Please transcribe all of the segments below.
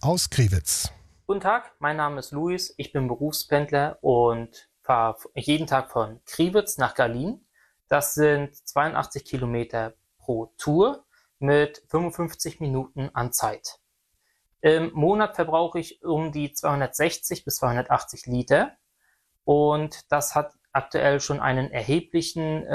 aus Kriwitz. Guten Tag, mein Name ist Luis, ich bin Berufspendler und fahre jeden Tag von Kriwitz nach Garlin. Das sind 82 Kilometer pro Tour mit 55 Minuten an Zeit. Im Monat verbrauche ich um die 260 bis 280 Liter und das hat aktuell schon einen erheblichen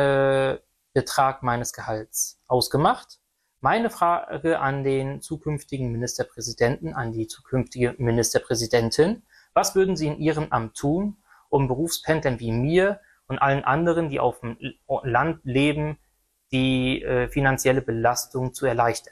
Betrag meines Gehalts ausgemacht. Meine Frage an den zukünftigen Ministerpräsidenten, an die zukünftige Ministerpräsidentin: Was würden Sie in Ihrem Amt tun, um Berufspendlern wie mir und allen anderen, die auf dem Land leben, die finanzielle Belastung zu erleichtern?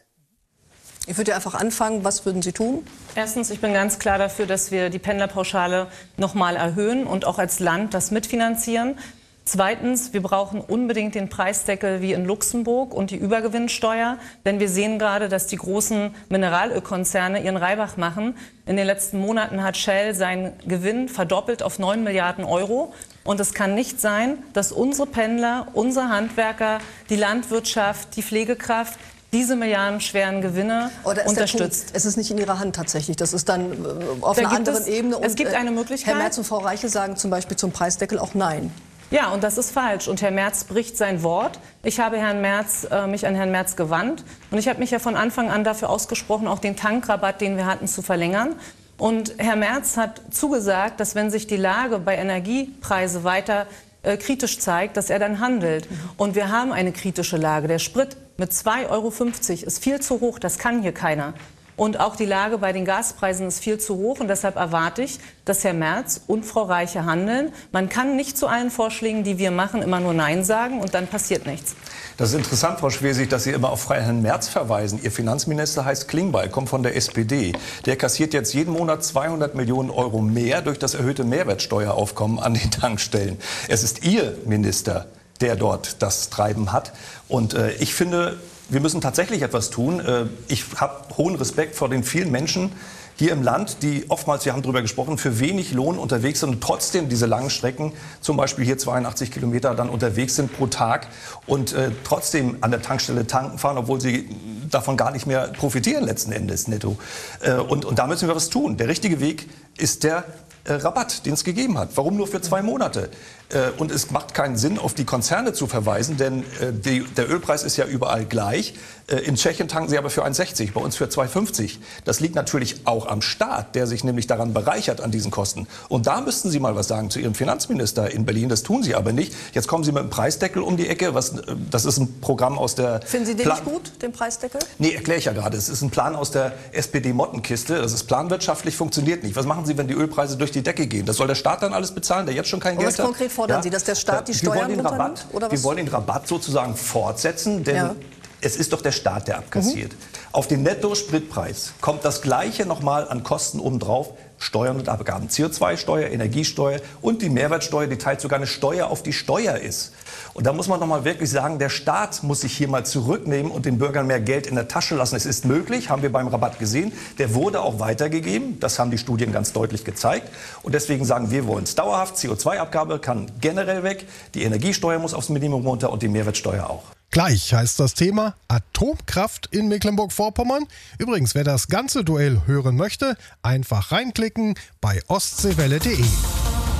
Ich würde einfach anfangen. Was würden Sie tun? Erstens, ich bin ganz klar dafür, dass wir die Pendlerpauschale nochmal erhöhen und auch als Land das mitfinanzieren. Zweitens, wir brauchen unbedingt den Preisdeckel wie in Luxemburg und die Übergewinnsteuer, denn wir sehen gerade, dass die großen Mineralölkonzerne ihren Reibach machen. In den letzten Monaten hat Shell seinen Gewinn verdoppelt auf 9 Milliarden Euro. Und es kann nicht sein, dass unsere Pendler, unsere Handwerker, die Landwirtschaft, die Pflegekraft diese milliardenschweren Gewinne unterstützt. Es ist nicht in Ihrer Hand tatsächlich. Das ist dann auf einer anderen Ebene. Es gibt eine Möglichkeit. Herr Merz und Frau Reiche sagen zum Beispiel zum Preisdeckel auch Nein. Ja, und das ist falsch. Und Herr Merz bricht sein Wort. Ich habe mich an Herrn Merz gewandt. Und ich habe mich ja von Anfang an dafür ausgesprochen, auch den Tankrabatt, den wir hatten, zu verlängern. Und Herr Merz hat zugesagt, dass wenn sich die Lage bei Energiepreisen weiter kritisch zeigt, dass er dann handelt. Und wir haben eine kritische Lage. Der Sprit mit 2,50 € ist viel zu hoch. Das kann hier keiner. Und auch die Lage bei den Gaspreisen ist viel zu hoch. Und deshalb erwarte ich, dass Herr Merz und Frau Reiche handeln. Man kann nicht zu allen Vorschlägen, die wir machen, immer nur Nein sagen und dann passiert nichts. Das ist interessant, Frau Schwesig, dass Sie immer auf Herrn Merz verweisen. Ihr Finanzminister heißt Klingbeil, kommt von der SPD. Der kassiert jetzt jeden Monat 200 Millionen € mehr durch das erhöhte Mehrwertsteueraufkommen an den Tankstellen. Es ist Ihr Minister, der dort das Treiben hat. Und ich finde, wir müssen tatsächlich etwas tun. Ich habe hohen Respekt vor den vielen Menschen hier im Land, die oftmals, wir haben darüber gesprochen, für wenig Lohn unterwegs sind und trotzdem diese langen Strecken, zum Beispiel hier 82 Kilometer, dann unterwegs sind pro Tag und trotzdem an der Tankstelle tanken fahren, obwohl sie davon gar nicht mehr profitieren letzten Endes netto. Und da müssen wir was tun. Der richtige Weg ist der Rabatt, den es gegeben hat. Warum nur für 2 Monate? Und es macht keinen Sinn, auf die Konzerne zu verweisen, denn der Ölpreis ist ja überall gleich. In Tschechien tanken sie aber für 1,60, bei uns für 2,50. Das liegt natürlich auch am Staat, der sich nämlich daran bereichert an diesen Kosten. Und da müssten Sie mal was sagen zu Ihrem Finanzminister in Berlin. Das tun Sie aber nicht. Jetzt kommen Sie mit dem Preisdeckel um die Ecke. Das ist ein Programm aus der... Finden Sie den nicht gut, den Preisdeckel? Nee, erkläre ich ja gerade. Es ist ein Plan aus der SPD-Mottenkiste. Das ist planwirtschaftlich, funktioniert nicht. Was machen Sie, wenn die Ölpreise durch die Decke gehen? Das soll der Staat dann alles bezahlen, der jetzt schon kein Geld hat? Konkret fordern Sie, dass der Staat die Steuern runternimmt? Wir wollen den Rabatt sozusagen fortsetzen, denn es ist doch der Staat, der abkassiert. Auf den Netto-Spritpreis kommt das Gleiche nochmal an Kosten obendrauf. Steuern und Abgaben, CO2-Steuer, Energiesteuer und die Mehrwertsteuer, die teils sogar eine Steuer auf die Steuer ist. Und da muss man noch mal wirklich sagen, der Staat muss sich hier mal zurücknehmen und den Bürgern mehr Geld in der Tasche lassen. Es ist möglich, haben wir beim Rabatt gesehen. Der wurde auch weitergegeben. Das haben die Studien ganz deutlich gezeigt. Und deswegen sagen wir wollen es dauerhaft. CO2-Abgabe kann generell weg. Die Energiesteuer muss aufs Minimum runter und die Mehrwertsteuer auch. Gleich heißt das Thema Atomkraft in Mecklenburg-Vorpommern. Übrigens, wer das ganze Duell hören möchte, einfach reinklicken bei ostseewelle.de.